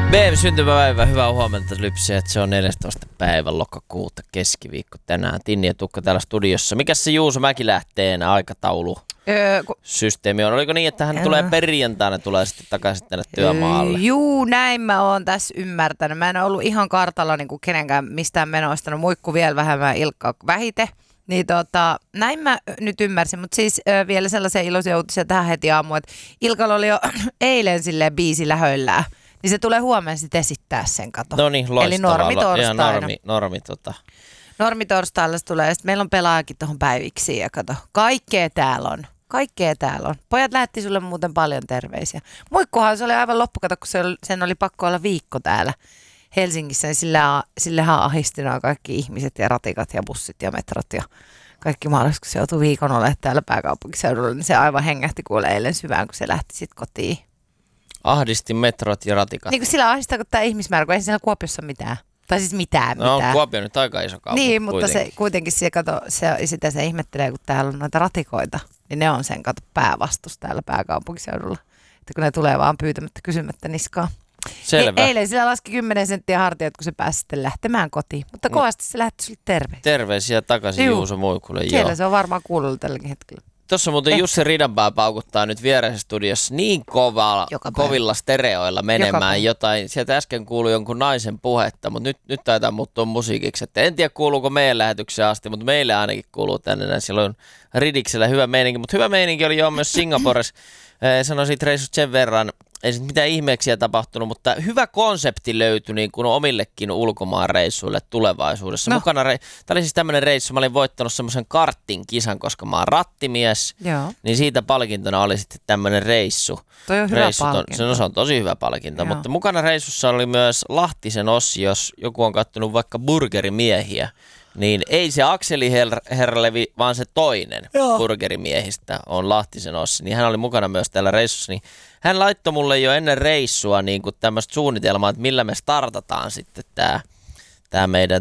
Syntymäpäivä, hyvää huomenta Lypsiä, että se on 14. päivä lokakuuta, keskiviikko tänään. Tinni ja Tukka täällä studiossa. Mikäs se Juuso Mäkilähteen aikataulu? Systeemi on. Oliko niin, että hän tulee perjantaina, tulee sitten takaisin tänne työmaalle? Juu, näin mä oon tässä ymmärtänyt. Mä en ollut ihan kartalla niin kuin kenenkään mistään menoista. No muikku vielä vähemmän, Ilkka vähite. Niin näin mä nyt ymmärsin, mutta siis vielä sellaisia iloisia uutisia tähän heti aamuun, että Ilkalla oli jo eilen silleen biisi lähöillään. Niin se tulee huomenna sitten esittää sen, kato. No niin, loistavaa. Eli normitorstaina. Normitorstailla se tulee. Sitten meillä on pelaajakin tuohon päiviksi ja kato. Kaikkea täällä on. Pojat lähetti sulle muuten paljon terveisiä. Muikkuhan se oli aivan loppu, kato, kun sen oli pakko olla viikko täällä Helsingissä. Niin sillähän ahistinaan kaikki ihmiset ja ratikat ja bussit ja metrot ja kaikki mahdolliset, kun se joutui viikon olemaan täällä pääkaupunkiseudulla. Niin se aivan hengähti kuule eilen syvään, kun se lähti sitten kotiin. Ahdisti metrot ja ratikat. Niin kuin sillä ahdistaa, kun tämä ihmismäärä, kun ei siellä Kuopiossa mitään. Tai siis mitään. No Kuopio nyt aika iso kaupunki. Niin, mutta kuitenkin sitä se ihmettelee, kun täällä on noita ratikoita. Niin ne on sen päävastus täällä pääkaupunkiseudulla. Että kun ne tulee vaan pyytämättä kysymättä niskaa. Selvä. Eilen sillä laski 10 senttiä hartiat, kun se pääsi sitten lähtemään kotiin. Mutta kovasti se lähti sulle terveisiä. Terveisiä takaisin Juuso Muikulle. Siellä se on varmaan kuullut tälläkin hetkellä. Tuossa muuten Jussi Ridanpää paukuttaa nyt viereisessä studiossa niin kovilla stereoilla menemään jotain. Sieltä äsken kuului jonkun naisen puhetta, mutta nyt taitaa muuttua musiikiksi. Että en tiedä kuuluuko meidän lähetykseen asti, mutta meille ainakin kuuluu tänne. Silloin Ridiksellä hyvä meininki, mutta hyvä meininki oli jo myös Singaporessa. Sanoin siitä reissusta sen verran, ei sitten mitään ihmeeksiä tapahtunut, mutta hyvä konsepti löytyi niin kuin omillekin ulkomaanreissuille tulevaisuudessa. No. Tämä oli siis tämmöinen reissu, mä olin voittanut semmoisen kartin kisan, koska mä oon rattimies, niin siitä palkintona oli sitten tämmöinen reissu. Toi on hyvä palkinto. Se on tosi hyvä palkinto, mutta mukana reissussa oli myös Lahtisen Ossi, jos joku on kattonut vaikka Burgerimiehiä. Niin ei se Akseli Herlevi, vaan se toinen burgerimiehistä on Lahtisen Ossi. Niin hän oli mukana myös täällä reissussa. Niin hän laittoi mulle jo ennen reissua niin kuin tämmöistä suunnitelmaa, että millä me startataan sitten tämä meidän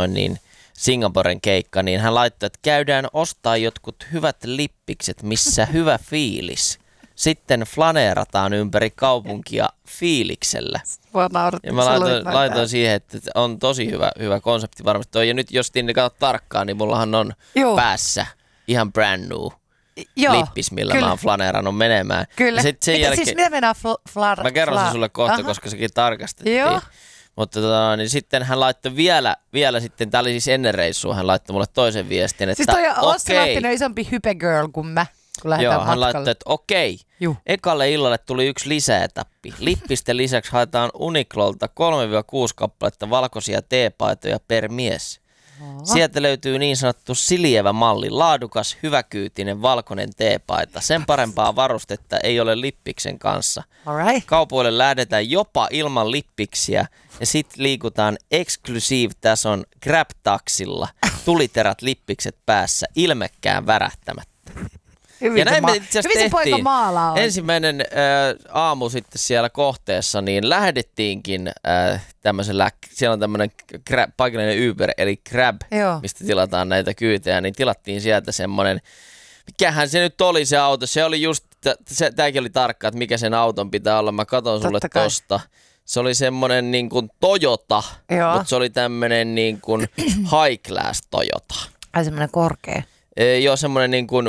Singaporen keikka. Niin hän laittoi, että käydään ostaa jotkut hyvät lippikset, missä hyvä fiilis. Sitten flaneerataan ympäri kaupunkia fiiliksellä. Ja mä laitoin siihen, että on tosi hyvä konsepti varmasti toi. Ja nyt jos Tinni katsot tarkkaan, niin mullahan on päässä ihan brand new lippis, millä mä oon flaneerannut menemään. Kyllä. Siis mitä mennään Mä kerron sen sulle kohta, koska sekin tarkastettiin. Joo. Mutta niin sitten hän laittoi vielä sitten, tää oli siis ennen reissua, hän laittoi mulle toisen viestin, että siis toi Ossi Lahtinen on isompi hypegirl kuin mä. Joo, hän laittoi, että okei. Ekalle illalle tuli yksi lisäetappi. Lippisten lisäksi haetaan Uniqlolta 3-6 kappaletta valkoisia teepaitoja per mies. Sieltä löytyy niin sanottu silievä malli, laadukas, hyväkyytinen valkoinen teepaita. Sen parempaa varustetta ei ole lippiksen kanssa. Kaupoille lähdetään jopa ilman lippiksiä ja sitten liikutaan exclusive-tason grab-taksilla. Tuliterät lippikset päässä, ilmekkään värähtämättä. Hyvin se poika maalaa. Ensimmäinen aamu sitten siellä kohteessa, niin lähdettiinkin tämmöisellä, siellä on tämmöinen paikallinen Uber, eli Grab, mistä tilataan näitä kyytejä, niin tilattiin sieltä semmoinen, mikähän se nyt oli se auto, se oli just, tämäkin oli tarkka, että mikä sen auton pitää olla, mä katon sulle tosta. Se oli semmoinen niin kuin Toyota, mutta se oli tämmöinen niin kuin high class Toyota. Ai semmoinen korkea. Joo, semmoinen niin kuin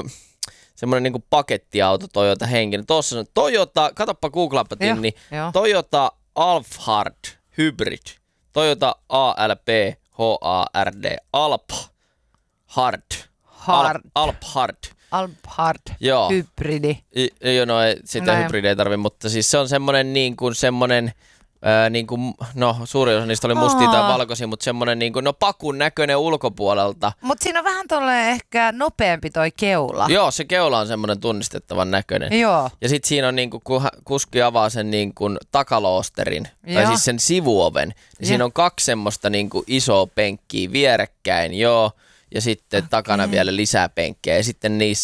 pakettiauto Toyota henkinen. Tuossa on Toyota, katoppa googlaappa Tinni, Toyota Alphard Hybrid. Toyota ALPHARD. Alphard. Joo. Hybridi. Joo, no sitä hybridi ei tarvi, mutta siis se on semmoinen niin kuin semmoinen suurin osa niistä oli mustia tai valkoisia, mutta semmoinen pakun näköinen ulkopuolelta. Mutta siinä on vähän tolleen ehkä nopeampi toi keula. Joo, se keula on semmoinen tunnistettavan näköinen. Joo. Ja sitten siinä on kun kuski avaa sen takaloosterin, tai siis sen sivuoven, niin siinä on 2 semmoista isoa penkkiä vierekkäin, ja sitten takana vielä lisää penkkejä. Ja sitten niissä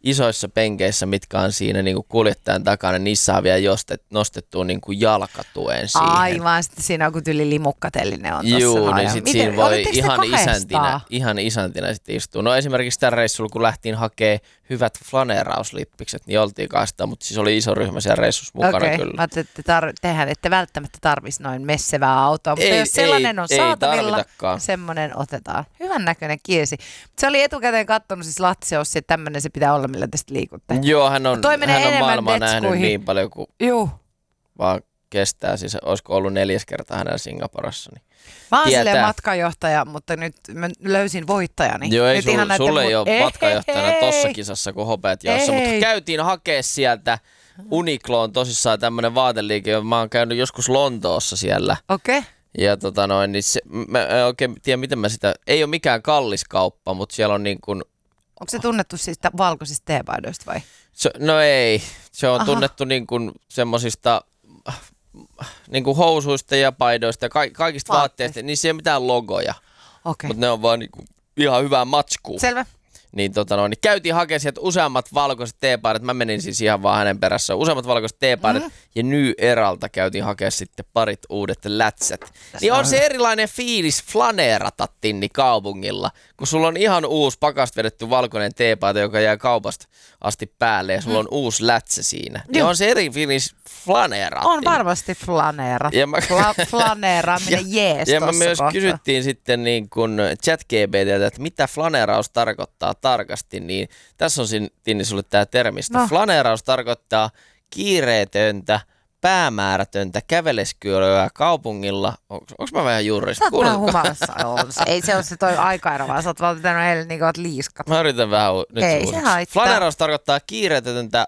isoissa penkeissä, mitkä on siinä niin kuin kuljettajan takana, niissä saa vielä nostettua niin kuin jalkatuen siihen. Aivan, sitten siinä on kun tyli limukkatellinen on tossa. Juu, niin sitten siinä voi ihan isäntinä sitten istua. No esimerkiksi tällä reissulla, kun lähtiin hakemaan hyvät flaneerauslippikset, niin oltiin kahdestaan, mutta siis oli iso ryhmä siellä reissussa mukana kyllä. Mä ajattelin, että tehän ette välttämättä tarvitsisi noin messevää autoa, mutta jos sellainen on saatavilla, semmoinen otetaan. Hyvän näköinen kiesi. Se oli etukäteen katsonut siis Lahtisen Ossi, että tämmöinen se pitää olla, millä tästä liikutte. Joo, hän on maailmaa nähnyt niin paljon kuin vaan kestää. Siis olisiko ollut 4 kertaa hänellä Singaporessa. Niin mä oon silleen matkajohtaja, mutta nyt mä löysin voittajani. Joo, ei sulle ei ole matkajohtajana tossa kisassa, kun hopeat jossa. Mutta käytiin hakea sieltä. Uniqlo on tosissaan tämmönen vaateliike. Mä oon käynyt joskus Lontoossa siellä. Okei. Ja niin mä en oikein tiedä, miten mä sitä... Ei ole mikään kallis kauppa, mutta siellä on niin kuin... Onko se tunnettu siis valkoisista teepaidoista vai? No ei. Se on tunnettu niin kuin semmosista... Niin kuin housuista ja paidoista ja kaikista vaatteista. Niissä ei ole mitään logoja. Okay. Mutta ne on vaan niin kuin ihan hyvää matskua. Selvä. Niin, niin käytiin hakemaan sieltä useammat valkoiset teepaidat. Mä menin siis ihan vaan hänen perässä. Useammat valkoiset teepaidat ja New Eralta käytiin hakemaan sitten parit uudet lätsät. Niin on se erilainen fiilis flaneerata Tinni kaupungilla, kun sulla on ihan uusi pakasta vedetty valkoinen teepaita, joka jää kaupasta asti päälle ja sulla on uusi lätsä siinä. Niin on se eri fiilis flaneerata. On varmasti flaneeraaminen jees. Ja mä myös kysyttiin sitten niin kuin ChatGPT:ltä, että mitä flaneeraus tarkoittaa tarkasti, niin tässä on Tinni sulle tämä termistä. No. Flaneeraus tarkoittaa kiireetöntä, päämäärätöntä käveleskyölyä kaupungilla. Onko mä vähän jurrista? Sä oot vähän humalassa. Ei se ole se toi aikaero, vaan sä oot vaan pitänyt eilen niin kuin oot liiskat. Mä yritän vähän nyt ei se haittaa. Flaneeraus tarkoittaa kiireetöntä,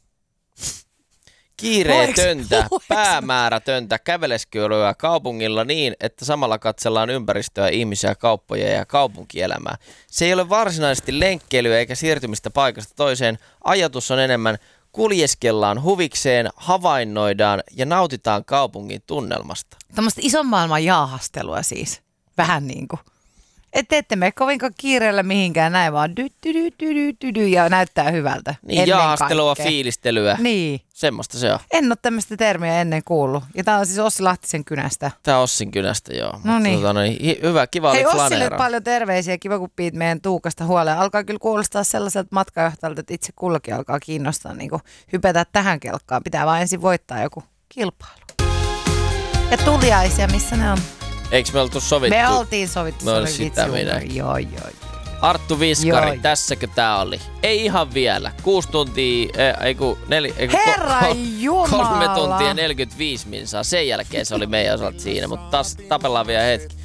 päämäärätöntä käveleskyölyä kaupungilla niin, että samalla katsellaan ympäristöä, ihmisiä, kauppoja ja kaupunkielämää. Se ei ole varsinaisesti lenkkeilyä eikä siirtymistä paikasta toiseen. Ajatus on enemmän kuljeskellaan huvikseen, havainnoidaan ja nautitaan kaupungin tunnelmasta. Tällaista ison maailman jaahastelua siis. Vähän niin kuin. Ette mene kovinkaan kiireellä mihinkään näin, vaan ja näyttää hyvältä. Niin, jaahastelua, fiilistelyä. Niin. Semmoista se on. En ole tämmöistä termiä ennen kuullut. Ja tää on siis Ossi Lahtisen kynästä. Tää on Ossin kynästä, joo. No niin. Hyvä, kiva oli flaneera. Ossille paljon terveisiä, kiva kun piit meidän Tuukasta huoleen. Alkaa kyllä kuulostaa sellaiselta matkajohtajalta, että itse kullakin alkaa kiinnostaa niin kuin hypätä tähän kelkkaan. Pitää vaan ensin voittaa joku kilpailu. Ja tuliaisia, missä ne on? Eikö me oltu sovittu? Me oltiin sovittu. No sitä minä. Joo. Arttu Viskari, joo. Tässäkö tää oli? Ei ihan vielä. 6 tuntia, Herran Jumala! 3 tuntia 45 minsaa. Sen jälkeen se oli meidän osalta siinä, mutta taas tapellaan vielä hetki.